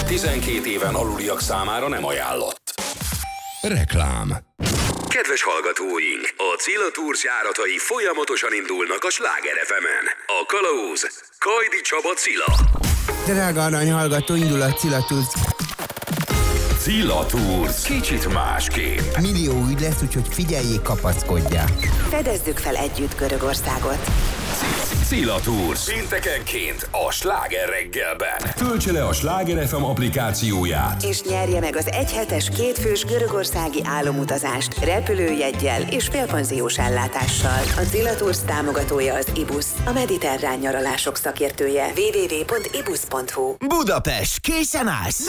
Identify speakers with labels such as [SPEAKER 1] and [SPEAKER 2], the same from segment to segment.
[SPEAKER 1] 12 éven aluliak számára nem ajánlott. Reklám. Kedves hallgatóink, a Cilla Tours járatai folyamatosan indulnak a Sláger FM-en. A kalauz Kajdi Csaba Cilla.
[SPEAKER 2] Drága arany hallgató, indul a Cilla Tours.
[SPEAKER 1] Cilla Tours. Kicsit másképp.
[SPEAKER 2] Millió ügy lesz, úgyhogy figyeljék, kapaszkodják.
[SPEAKER 3] Fedezzük fel együtt Görögországot.
[SPEAKER 1] Cilla Tours. Péntekenként a Sláger reggelben. Töltse le a Sláger FM applikációját.
[SPEAKER 3] És nyerje meg az egyhetes kétfős görögországi álomutazást repülőjeggyel és félpanziós ellátással. A Cilla Tours támogatója az IBUS, a mediterrán nyaralások szakértője. www.ibus.hu.
[SPEAKER 4] Budapest, készen állsz?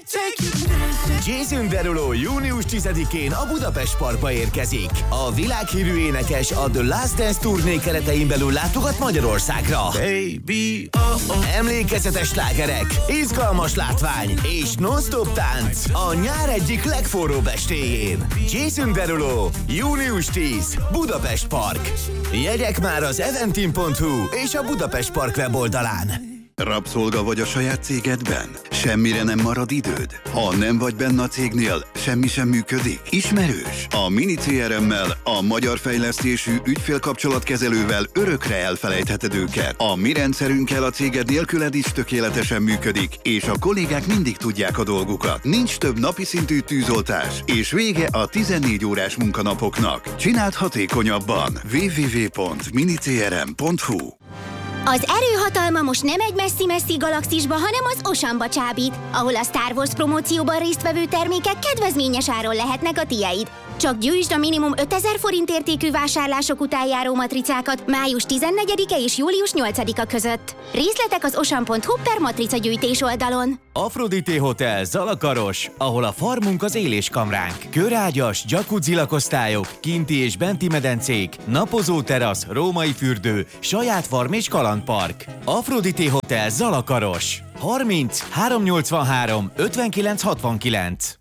[SPEAKER 4] Jason Derulo június 10-én a Budapest Parkba érkezik. A világhírű énekes a The Last Dance turné keretein belül látogat Magyarországra. Baby, emlékezetes slágerek, izgalmas látvány és non-stop tánc a nyár egyik legforróbb estéjén. Jason Derulo, június 10, Budapest Park. Jegyek már az eventim.hu és a Budapest Park weboldalán.
[SPEAKER 5] Rabszolga vagy a saját cégedben? Semmire nem marad időd? Ha nem vagy benne a cégnél, semmi sem működik? Ismerős? A Mini CRM-mel, a magyar fejlesztésű ügyfélkapcsolatkezelővel örökre elfelejtheted őket. A mi rendszerünkkel a céged nélküled is tökéletesen működik, és a kollégák mindig tudják a dolgukat. Nincs több napi szintű tűzoltás, és vége a 14 órás munkanapoknak. Csináld hatékonyabban. www.minicrm.hu.
[SPEAKER 6] Az erőhatalma most nem egy messzi-messzi galaxisba, hanem az Oceanba csábít, ahol a Star Wars promócióban résztvevő termékek kedvezményes áron lehetnek a tiéd. Csak gyűjtsd a minimum 5000 forint értékű vásárlások után járó matricákat május 14-e és július 8-a között. Részletek az ocean.hu/matricagyűjtés oldalon.
[SPEAKER 4] Aphrodite Hotel Zalakaros, ahol a farmunk az éléskamránk. Körágyas, jacuzzi lakosztályok, kinti és benti medencék, napozó terasz, római fürdő, saját farm és kalandpark. Aphrodite Hotel Zalakaros. 30 383 59 69.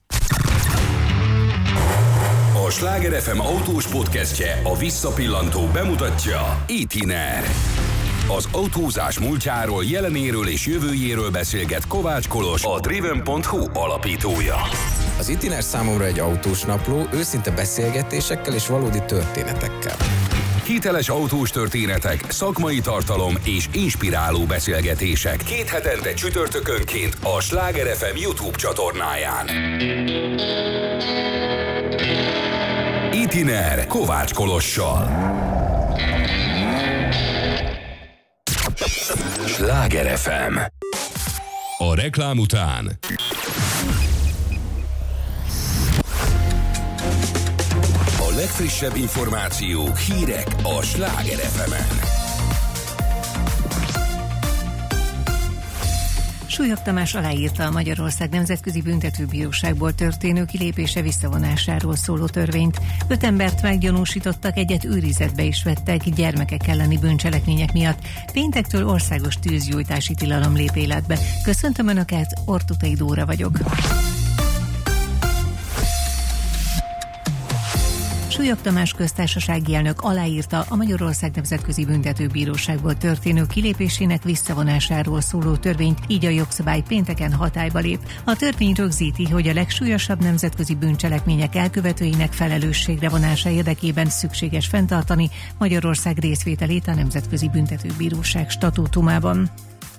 [SPEAKER 1] A Sláger FM autós podcastje, a visszapillantó bemutatja Itiner. Az autózás múltjáról, jelenéről és jövőjéről beszélget Kovács Kolos, a Driven.hu alapítója.
[SPEAKER 7] Az Itiner számomra egy autós napló, őszinte beszélgetésekkel és valódi történetekkel.
[SPEAKER 1] Hiteles autós történetek, szakmai tartalom és inspiráló beszélgetések. 2 hetente csütörtökönként a Sláger FM YouTube csatornáján. Itiner Kovács Kolossal. Sláger FM. A reklám után a legfrissebb információk, hírek a Sláger FM-en.
[SPEAKER 8] Súlyog Tamás aláírta a Magyarország Nemzetközi Büntetőbíróságból történő kilépése visszavonásáról szóló törvényt. 5 embert meggyanúsítottak, egyet őrizetbe is vettek gyermekek elleni bűncselekmények miatt. Péntektől országos tűzgyújtási tilalom lép életbe. Köszöntöm Önöket, Ortutai Dóra vagyok. Súlyog Tamás köztársasági elnök aláírta a Magyarország Nemzetközi Büntetőbíróságból történő kilépésének visszavonásáról szóló törvényt, így a jogszabály pénteken hatályba lép. A törvény rögzíti, hogy a legsúlyosabb nemzetközi bűncselekmények elkövetőinek felelősségre vonása érdekében szükséges fenntartani Magyarország részvételét a Nemzetközi Büntetőbíróság statútumában.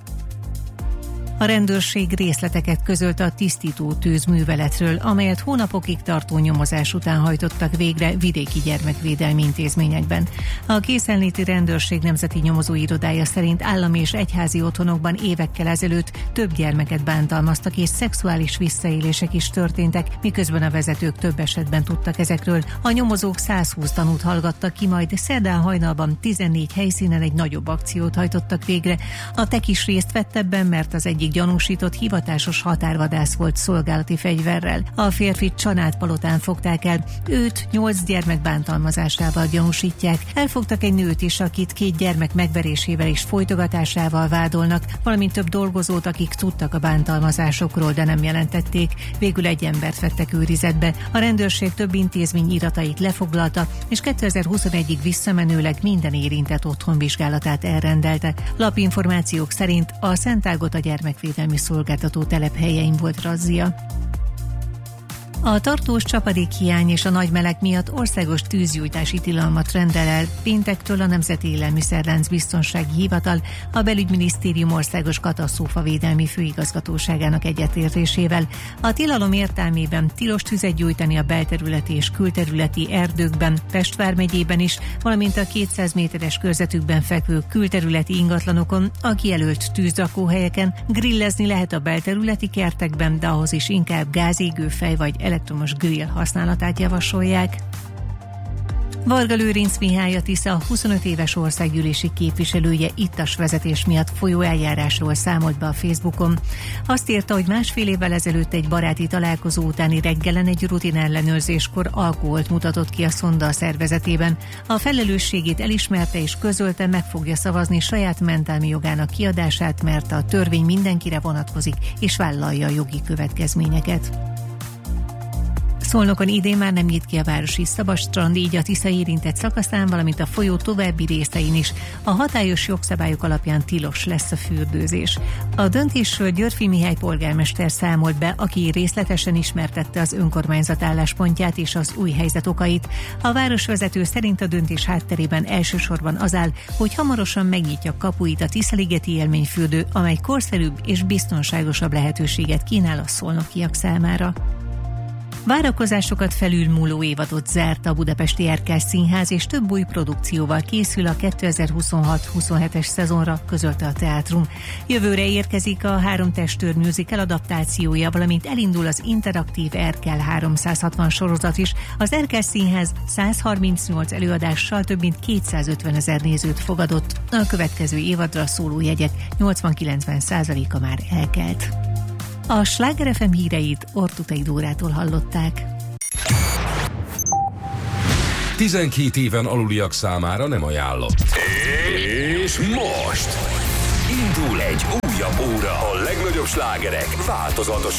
[SPEAKER 8] A rendőrség részleteket közölt a tisztító tűzműveletről, amelyet hónapokig tartó nyomozás után hajtottak végre vidéki gyermekvédelmi intézményekben. A Készenléti Rendőrség Nemzeti Nyomozóirodája szerint állami és egyházi otthonokban évekkel ezelőtt több gyermeket bántalmaztak és szexuális visszaélések is történtek, miközben a vezetők több esetben tudtak ezekről. A nyomozók 120 tanút hallgattak ki, majd szerdán hajnalban 14 helyszínen egy nagyobb akciót hajtottak végre. A TEK is részt vett ebben, mert az egyik gyanúsított hivatásos határvadász volt szolgálati fegyverrel. A férfit Csanádpalotán fogták el. Őt 8 gyermek bántalmazásával gyanúsítják. Elfogtak egy nőt is, akit 2 gyermek megverésével és folytogatásával vádolnak, valamint több dolgozót, akik tudtak a bántalmazásokról, de nem jelentették. Végül egy embert vettek őrizetbe. A rendőrség több intézmény iratait lefoglalta, és 2021-ig visszamenőleg minden érintett otthonvizsgálatát elrendelte. Lapinformációk szerint a Szentágot a gyermekvédelmi növényvédelmi szolgáltató telephelyein volt razzia. A tartós csapadékhiány és a nagy meleg miatt országos tűzgyújtási tilalmat rendel el péntektől a Nemzeti Élelmiszerlánc Biztonsági Hivatal a Belügyminisztérium országos katasztrófavédelmi főigazgatóságának egyetértésével. A tilalom értelmében tilos tüzet gyújtani a belterületi és külterületi erdőkben, Pest vármegyében is, valamint a 200 méteres körzetükben fekvő külterületi ingatlanokon, a kijelölt tűzrakóhelyeken. Grillezni lehet a belterületi kertekben, de ahhoz is inkább gázégőfej vagy elektromos grill használatát javasolják. Varga Lőrinc Mihály, a Tisza 25 éves országgyűlési képviselője ittas vezetés miatt folyó eljárásról számolt be a Facebookon. Azt írta, hogy másfél évvel ezelőtt egy baráti találkozó utáni reggelen egy rutin ellenőrzéskor alkoholt mutatott ki a szonda a szervezetében. A felelősségét elismerte és közölte, meg fogja szavazni saját mentálmi jogának kiadását, mert a törvény mindenkire vonatkozik és vállalja a jogi következményeket. Szolnokon idén már nem nyit ki a városi szabadstrand, így a Tisza érintett szakaszán, valamint a folyó további részein is a hatályos jogszabályok alapján tilos lesz a fürdőzés. A döntésről Györffy Mihály polgármester számolt be, aki részletesen ismertette az önkormányzat álláspontját és az új helyzet okait. A városvezető szerint a döntés hátterében elsősorban az áll, hogy hamarosan megnyitja kapuit a Tiszaligeti élményfürdő, amely korszerűbb és biztonságosabb lehetőséget kínál a szolnokiak számára. Várakozásokat felülmúló évadot zárt a budapesti Erkel Színház, és több új produkcióval készül a 2026-27-es szezonra, közölte a teátrum. Jövőre érkezik a 3 testőr musical adaptációja, valamint elindul az interaktív Erkel 360 sorozat is. Az Erkel Színház 138 előadással több mint 250 000 nézőt fogadott. A következő évadra szóló jegyek 80-90%-a már elkelt. A Sláger FM híreit Ortutai Dórától hallották.
[SPEAKER 1] 12 éven aluliak számára nem ajánlott. És most indul egy újabb óra. A legnagyobb slágerek változatosan